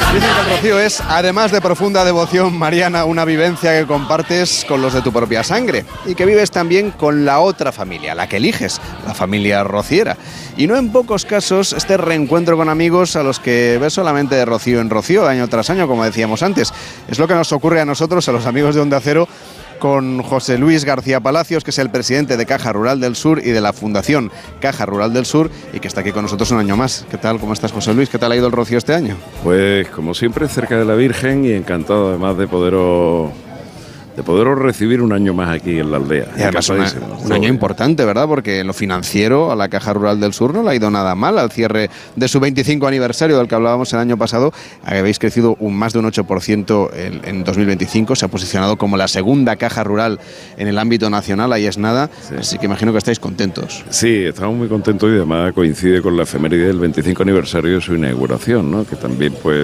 Dicen que el rocío es, además de profunda devoción mariana, una vivencia que compartes con los de tu propia sangre y que vives también con la otra familia, la que eliges, la familia rociera. Y no en pocos casos este reencuentro con amigos a los que ves solamente de rocío en rocío, año tras año, como decíamos antes. Es lo que nos ocurre a nosotros, a los amigos de Onda Cero, con José Luis García Palacios, que es el presidente de Caja Rural del Sur y de la Fundación Caja Rural del Sur, y que está aquí con nosotros un año más. ¿Qué tal? ¿Cómo estás, José Luis? ¿Qué tal ha ido el rocío este año? Pues, como siempre, cerca de la Virgen y encantado además de poderos recibir un año más aquí en la aldea. Y además un año importante, ¿verdad? Porque en lo financiero a la Caja Rural del Sur no le ha ido nada mal. Al cierre de su 25 aniversario del que hablábamos el año pasado, habéis crecido más de un 8% en 2025. Se ha posicionado como la segunda caja rural en el ámbito nacional, ahí es nada. Sí. Así que imagino que estáis contentos. Sí, estamos muy contentos y además coincide con la efeméride del 25 aniversario de su inauguración, ¿no? Que también, pues,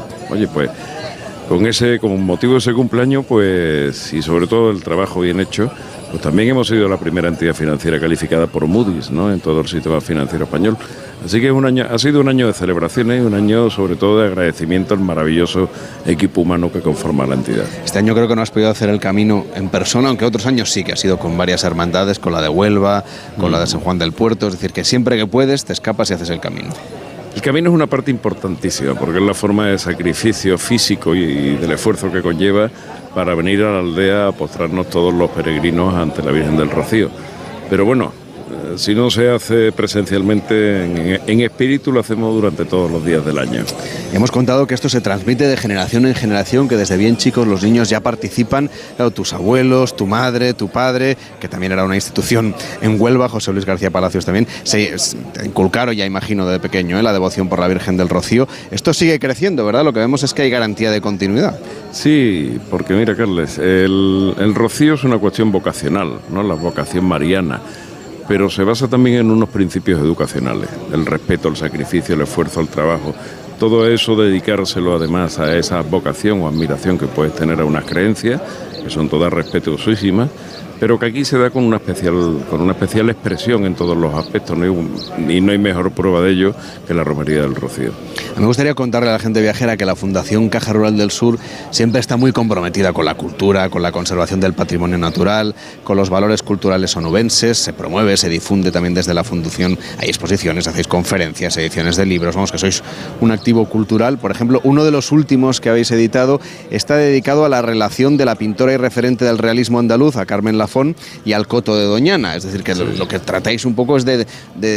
con motivo de ese cumpleaños, pues, y sobre todo el trabajo bien hecho, pues también hemos sido la primera entidad financiera calificada por Moody's, ¿no?, en todo el sistema financiero español. Así que ha sido un año de celebraciones y un año sobre todo de agradecimiento al maravilloso equipo humano que conforma la entidad. Este año creo que no has podido hacer el camino en persona, aunque otros años sí, que ha sido con varias hermandades, con la de Huelva, con la de San Juan del Puerto, es decir, que siempre que puedes te escapas y haces el camino. El camino es una parte importantísima porque es la forma de sacrificio físico y del esfuerzo que conlleva para venir a la aldea a postrarnos todos los peregrinos ante la Virgen del Rocío. Pero bueno, si no se hace presencialmente, en espíritu lo hacemos durante todos los días del año. Hemos contado que esto se transmite de generación en generación, que desde bien chicos los niños ya participan, claro, tus abuelos, tu madre, tu padre, que también era una institución en Huelva, José Luis García Palacios también, se inculcaron ya, imagino, de pequeño, la devoción por la Virgen del Rocío. Esto sigue creciendo, ¿verdad? Lo que vemos es que hay garantía de continuidad. Sí, porque mira, Carles, el Rocío es una cuestión vocacional, ¿no?, la vocación mariana, pero se basa también en unos principios educacionales, el respeto, el sacrificio, el esfuerzo, el trabajo. Todo eso dedicárselo además a esa vocación o admiración que puedes tener a unas creencias, que son todas respetuosísimas, pero que aquí se da con una especial expresión en todos los aspectos, ¿no? Y no hay mejor prueba de ello que la romería del Rocío. Me gustaría contarle a la gente viajera que la Fundación Caja Rural del Sur siempre está muy comprometida con la cultura, con la conservación del patrimonio natural, con los valores culturales onubenses. Se promueve, se difunde también desde la Fundación. Hay exposiciones, hacéis conferencias, ediciones de libros. Vamos, que sois un activo cultural. Por ejemplo, uno de los últimos que habéis editado está dedicado a la relación de la pintora y referente del realismo andaluz, a Carmen Lafón, y al Coto de Doñana. Es decir, que lo que tratáis un poco es de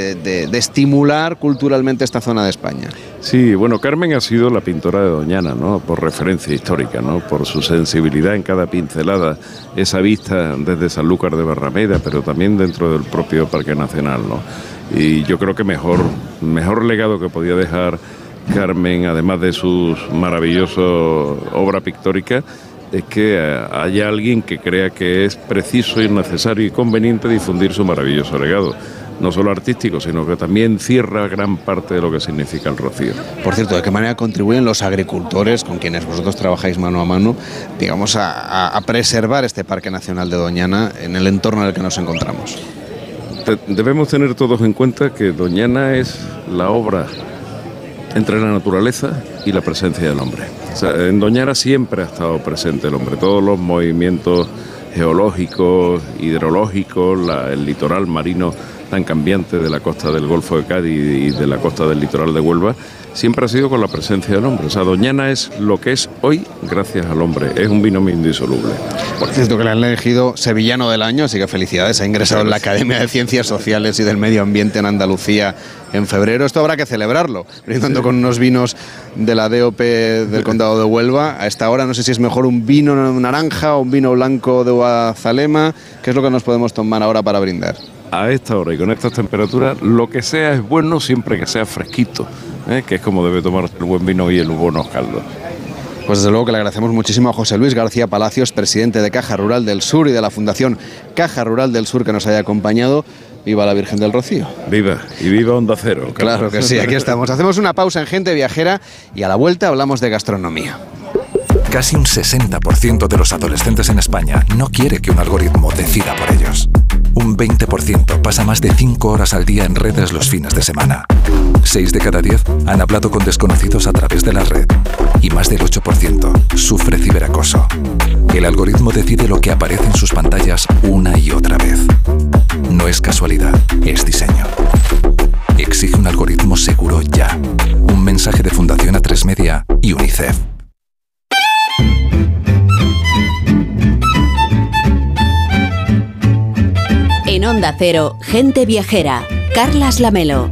estimular culturalmente esta zona de España. Sí, bueno, Carmen ha sido la pintora de Doñana, ¿no?, por referencia histórica, ¿no?, por su sensibilidad en cada pincelada, esa vista desde Sanlúcar de Barrameda, pero también dentro del propio Parque Nacional, ¿no? Y yo creo que mejor legado que podía dejar Carmen, además de sus maravillosas obras pictóricas, es que haya alguien que crea que es preciso y necesario y conveniente difundir su maravilloso legado, no solo artístico, sino que también cierra gran parte de lo que significa el Rocío. Por cierto, ¿de qué manera contribuyen los agricultores, con quienes vosotros trabajáis mano a mano, digamos, a preservar este Parque Nacional de Doñana en el entorno en el que nos encontramos? Debemos tener todos en cuenta que Doñana es la obra entre la naturaleza y la presencia del hombre. O sea, en Doñana siempre ha estado presente el hombre, todos los movimientos geológicos, hidrológicos, el litoral marino tan cambiante de la costa del Golfo de Cádiz y de la costa del litoral de Huelva, siempre ha sido con la presencia del hombre. O sea, Doñana es lo que es hoy gracias al hombre, es un binomio indisoluble. Por cierto, que le han elegido Sevillano del Año, así que felicidades, ha ingresado en la Academia de Ciencias Sociales y del Medio Ambiente en Andalucía en febrero. Esto habrá que celebrarlo, brindando con unos vinos de la DOP del Condado de Huelva. A esta hora no sé si es mejor un vino naranja o un vino blanco de Guazalema. ¿Qué es lo que nos podemos tomar ahora para brindar? A esta hora y con estas temperaturas, lo que sea es bueno siempre que sea fresquito, que es como debe tomar el buen vino y el buenos caldos. Pues desde luego que le agradecemos muchísimo a José Luis García Palacios, presidente de Caja Rural del Sur y de la Fundación Caja Rural del Sur, que nos haya acompañado. Viva la Virgen del Rocío. Viva, y viva Onda Cero. Claro que sí, aquí estamos. Hacemos una pausa en Gente Viajera y a la vuelta hablamos de gastronomía. Casi un 60% de los adolescentes en España no quiere que un algoritmo decida por ellos. Un 20% pasa más de 5 horas al día en redes los fines de semana. 6 de cada 10 han hablado con desconocidos a través de la red. Y más más del 8% sufre ciberacoso. El algoritmo decide lo que aparece en sus pantallas una y otra vez. No es casualidad, es diseño. Exige un algoritmo seguro ya. Un mensaje de Fundación A3 Media y UNICEF. En Onda Cero, Gente Viajera, Carlas Lamelo.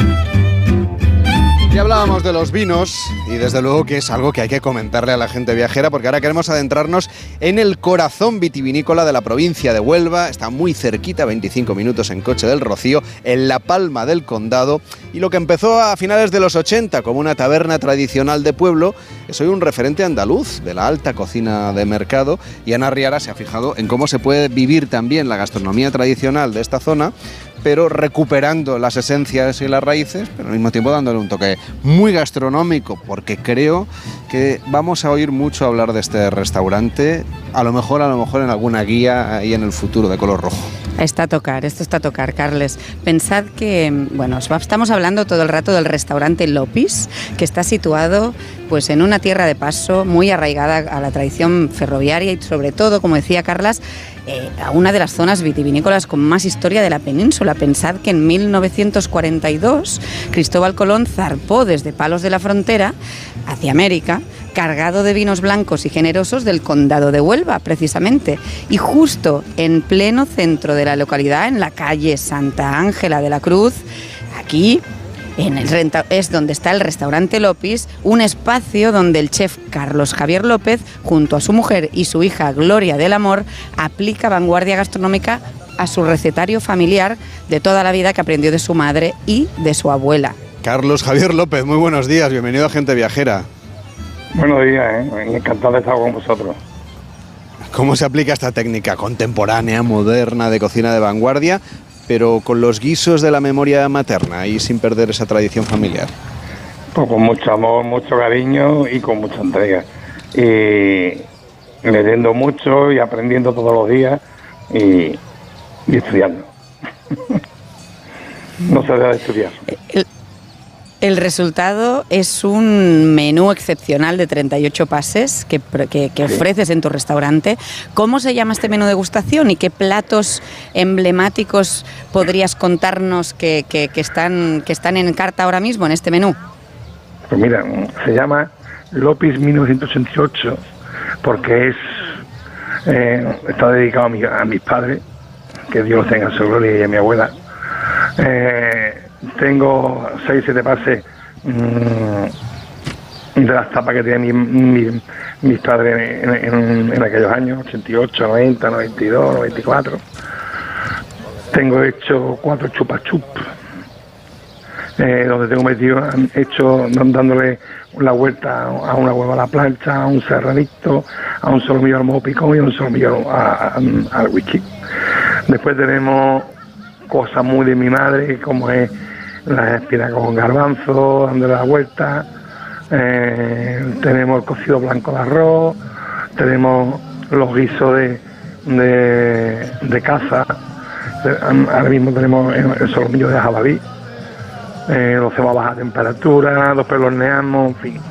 Ya hablábamos de los vinos y desde luego que es algo que hay que comentarle a la gente viajera, porque ahora queremos adentrarnos en el corazón vitivinícola de la provincia de Huelva. Está muy cerquita, 25 minutos en coche del Rocío, en La Palma del Condado, y lo que empezó a finales de los 80 como una taberna tradicional de pueblo es hoy un referente andaluz de la alta cocina de mercado, y Ana Riara se ha fijado en cómo se puede vivir también la gastronomía tradicional de esta zona, pero recuperando las esencias y las raíces, pero al mismo tiempo dándole un toque muy gastronómico, porque creo que vamos a oír mucho hablar de este restaurante, a lo mejor en alguna guía ahí en el futuro de color rojo. Esto está a tocar, Carles. Pensad que, bueno, estamos hablando todo el rato del restaurante Lopis, que está situado pues en una tierra de paso muy arraigada a la tradición ferroviaria y sobre todo, como decía Carlas, a una de las zonas vitivinícolas con más historia de la península. Pensad que en 1942 Cristóbal Colón zarpó desde Palos de la Frontera hacia América, cargado de vinos blancos y generosos del condado de Huelva, precisamente. Y justo en pleno centro de la localidad, en la calle Santa Ángela de la Cruz, aquí es donde está el restaurante Lopis, un espacio donde el chef Carlos Javier López, junto a su mujer y su hija Gloria del Amor, aplica vanguardia gastronómica a su recetario familiar de toda la vida que aprendió de su madre y de su abuela. Carlos Javier López, muy buenos días, bienvenido a Gente Viajera. Buenos días, encantado de estar con vosotros. ¿Cómo se aplica esta técnica contemporánea, moderna, de cocina de vanguardia, pero con los guisos de la memoria materna y sin perder esa tradición familiar? Pues con mucho amor, mucho cariño y con mucha entrega. Y leyendo mucho y aprendiendo todos los días y estudiando. No se debe de estudiar. El resultado es un menú excepcional de 38 pases que ofreces en tu restaurante. ¿Cómo se llama este menú de degustación y qué platos emblemáticos podrías contarnos que están en carta ahora mismo en este menú? Pues mira, se llama Lopis 1988 porque está dedicado a mis padres, que Dios los tenga en su gloria, y a mi abuela. Tengo 6-7 pases de las tapas que tenían mis padres en aquellos años, 88, 90, 92, 94. Tengo hecho 4 chupa-chup, donde tengo metido, dándole la vuelta a una hueva a la plancha, a un serranito, a un solomillo al mojo picón y a un solomillo al whisky. Después tenemos cosas muy de mi madre, como es las espinacas con garbanzo, dándole la vuelta. Tenemos el cocido blanco de arroz, tenemos los guisos de caza. Ahora mismo tenemos el solomillo de jabalí, lo hacemos a baja temperatura, los horneamos, en fin.